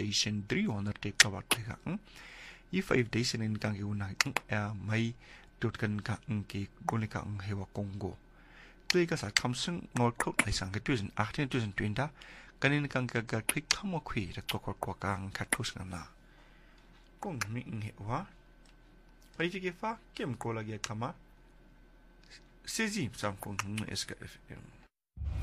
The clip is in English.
station 300 take kawat ka I 5 days in kang iuna may dot kan ka ki goni ka hewa Congo tui ka sa kamsung ngol kot lai sang ka 2018 2020 kanin kang ka klik kamo kwi da kokor kang ka tus na kung mi hewa pai ke fa kem ko lagi kama sezi sam kung SKFM